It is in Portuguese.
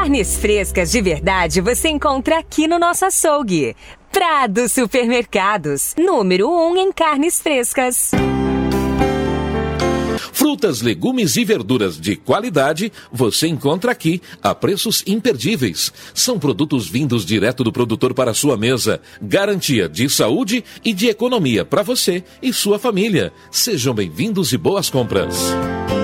Carnes frescas de verdade você encontra aqui no nosso açougue. Prado Supermercados, número 1 em carnes frescas. Frutas, legumes e verduras de qualidade você encontra aqui a preços imperdíveis. São produtos vindos direto do produtor para a sua mesa. Garantia de saúde e de economia para você e sua família. Sejam bem-vindos e boas compras.